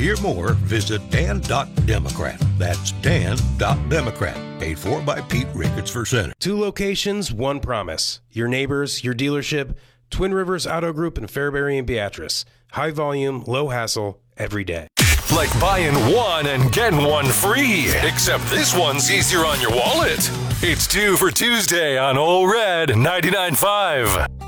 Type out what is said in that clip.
hear more, visit dan.democrat. That's dan.democrat. Paid for by Pete Ricketts for Senate. 2 locations, 1 promise. Your neighbors, your dealership, Twin Rivers Auto Group in Fairbury and Beatrice. High volume, low hassle, every day. Like buying one and getting one free, except this one's easier on your wallet. It's 2 for Tuesday on Ole Red 99.5.